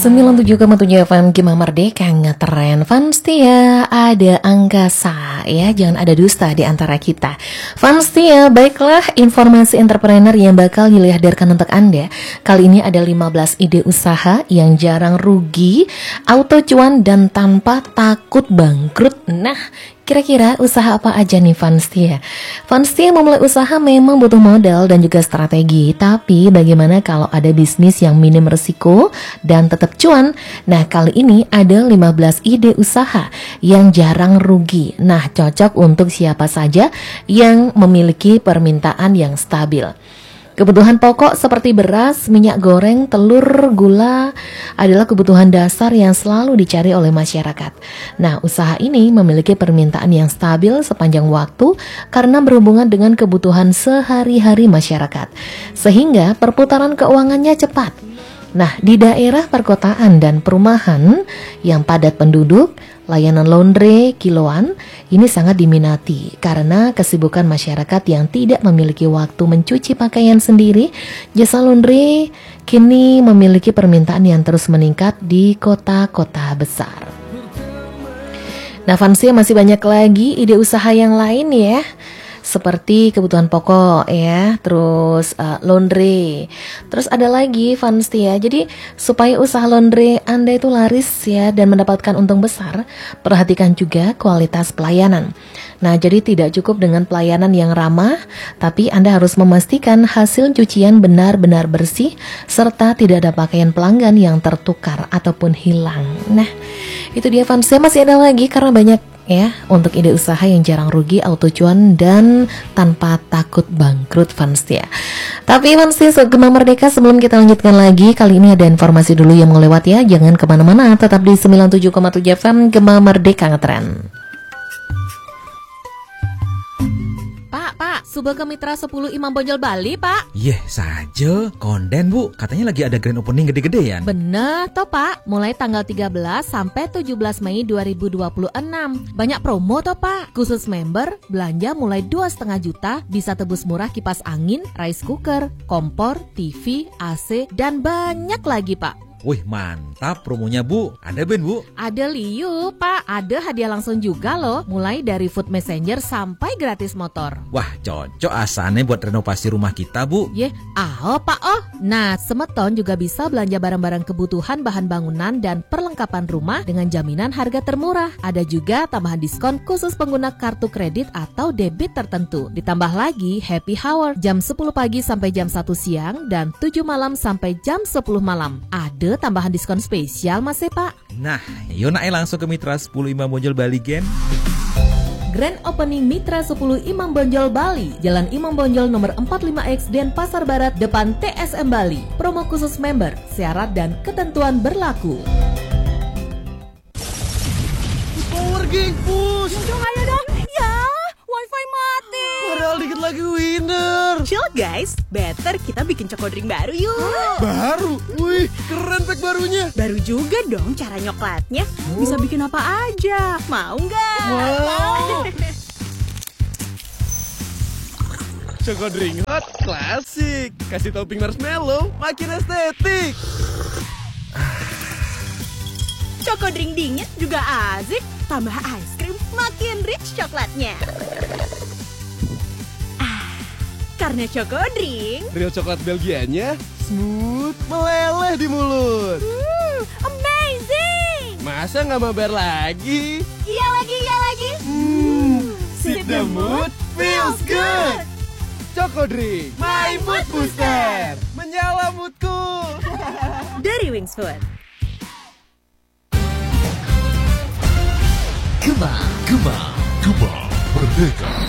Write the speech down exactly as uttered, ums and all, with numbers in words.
sembilan puluh tujuh koma tujuh F M Gema Merdeka ngetren. Fans Tia, ada angkasa ya, jangan ada dusta di antara kita. Fans Tia, baiklah informasi entrepreneur yang bakal dihadirkan untuk Anda. Kali ini ada lima belas ide usaha yang jarang rugi, auto cuan dan tanpa takut bangkrut. Nah, kira-kira usaha apa aja nih Fans Tia? Fans Tia memulai usaha memang butuh modal dan juga strategi. Tapi bagaimana kalau ada bisnis yang minim resiko dan tetap cuan? Nah, kali ini ada lima belas ide usaha yang jarang rugi. Nah, cocok untuk siapa saja yang memiliki permintaan yang stabil. Kebutuhan pokok seperti beras, minyak goreng, telur, gula adalah kebutuhan dasar yang selalu dicari oleh masyarakat. Nah, usaha ini memiliki permintaan yang stabil sepanjang waktu karena berhubungan dengan kebutuhan sehari-hari masyarakat, sehingga perputaran keuangannya cepat. Nah, di daerah perkotaan dan perumahan yang padat penduduk, layanan laundry kiloan ini sangat diminati karena kesibukan masyarakat yang tidak memiliki waktu mencuci pakaian sendiri. Jasa laundry kini memiliki permintaan yang terus meningkat di kota-kota besar. Nah, Fansia masih banyak lagi ide usaha yang lain ya, seperti kebutuhan pokok ya, terus uh, laundry. Terus ada lagi Fans Tia, jadi supaya usaha laundry Anda itu laris ya dan mendapatkan untung besar, perhatikan juga kualitas pelayanan. Nah, jadi tidak cukup dengan pelayanan yang ramah, tapi Anda harus memastikan hasil cucian benar-benar bersih serta tidak ada pakaian pelanggan yang tertukar ataupun hilang. Nah, itu dia Fans Tia, masih ada lagi karena banyak ya untuk ide usaha yang jarang rugi, auto cuan dan tanpa takut bangkrut Fans Tia. Tapi Fans Tia, Gema Merdeka, sebelum kita lanjutkan lagi, kali ini ada informasi dulu yang melewat ya. Jangan kemana-mana, tetap di sembilan puluh tujuh koma tujuh F M Gema Merdeka ngetren. Pak, Pak, Subaka Mitra sepuluh Imam Bonjol Bali, Pak. Yeh saja, konden Bu, katanya lagi ada grand opening gede-gedean. Bener toh Pak, mulai tanggal tiga belas sampai tujuh belas Mei dua ribu dua puluh enam. Banyak promo toh Pak, khusus member, belanja mulai dua koma lima juta, bisa tebus murah kipas angin, rice cooker, kompor, T V, A C, dan banyak lagi Pak. Wih mantap promonya Bu, ada Ben Bu? Ada liu Pak, ada hadiah langsung juga loh, mulai dari food messenger sampai gratis motor. Wah cocok asalnya buat renovasi rumah kita Bu. Yeh, ah Pak oh. Nah, Semeton juga bisa belanja barang-barang kebutuhan bahan bangunan dan perlengkapan rumah dengan jaminan harga termurah. Ada juga tambahan diskon khusus pengguna kartu kredit atau debit tertentu. Ditambah lagi happy hour jam sepuluh pagi sampai jam satu siang dan tujuh malam sampai jam sepuluh malam. Ada tambahan diskon spesial Mas ya Pak. Nah, yuk naik langsung ke Mitra sepuluh Imam Bonjol Bali Gen. Grand Opening Mitra sepuluh Imam Bonjol Bali, Jalan Imam Bonjol nomor empat puluh lima X Denpasar Barat, depan T S M Bali. Promo khusus member, syarat dan ketentuan berlaku. Power Gang push. Jom ayo dong. Ya, wifi mati. Padahal dikit lagi winner. Chill guys, better kita bikin Choco Drink baru yuk. Baru? Wih, keren pack barunya. Baru juga dong cara nyoklatnya. Bisa bikin apa aja. Mau nggak? Wow. Choco Drink hot klasik. Kasih topping marshmallow, makin estetik. Choco Drink dingin juga asik. Tambah ice cream, makin rich coklatnya. Ah, karena Choco Drink, Real coklat Belgianya smooth, meleleh di mulut. hmm, amazing. Masa nggak mabar lagi? Iya lagi, iya lagi. Hmm, sip the mood, feels good. Choco Drink, my mood booster. Menyala moodku. Dari Wings Food. Gema, Gema, Gema Merdeka.